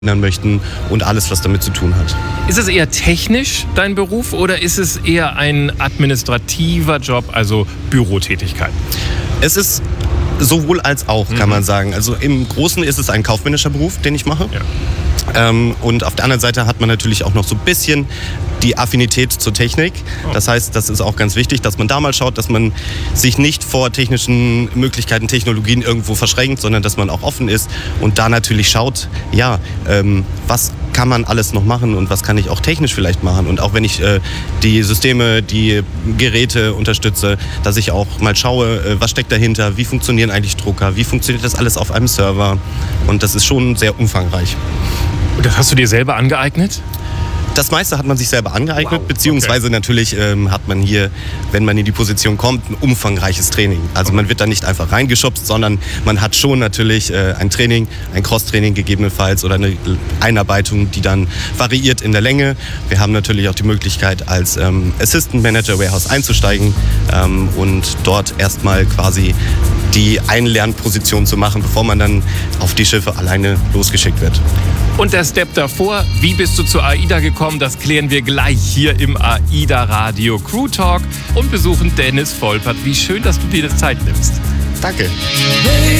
möchten und alles, was damit zu tun hat. Ist es eher technisch, dein Beruf, oder ist es eher ein administrativer Job, also Bürotätigkeit? Es ist sowohl als auch, kann man sagen. Also im Großen ist es ein kaufmännischer Beruf, den ich mache. Ja. Und auf der anderen Seite hat man natürlich auch noch so ein bisschen die Affinität zur Technik. Das heißt, das ist auch ganz wichtig, dass man da mal schaut, dass man sich nicht vor technischen Möglichkeiten, Technologien irgendwo verschränkt, sondern dass man auch offen ist und da natürlich schaut, ja, was kann man alles noch machen und was kann ich auch technisch vielleicht machen. Und auch wenn ich die Systeme, die Geräte unterstütze, dass ich auch mal schaue, was steckt dahinter, wie funktionieren eigentlich Drucker, wie funktioniert das alles auf einem Server. Und das ist schon sehr umfangreich. Und das hast du dir selber angeeignet? Das meiste hat man sich selber angeeignet, beziehungsweise natürlich hat man hier, wenn man in die Position kommt, ein umfangreiches Training. Also man wird da nicht einfach reingeschubst, sondern man hat schon natürlich ein Training, ein Cross-Training gegebenenfalls oder eine Einarbeitung, die dann variiert in der Länge. Wir haben natürlich auch die Möglichkeit, als Assistant Manager Warehouse einzusteigen und dort erstmal quasi die Einlernposition zu machen, bevor man dann auf die Schiffe alleine losgeschickt wird. Und der Step davor, wie bist du zur AIDA gekommen, das klären wir gleich hier im AIDA Radio Crew Talk und besuchen Dennis Volpert. Wie schön, dass du dir das Zeit nimmst. Danke. Hey.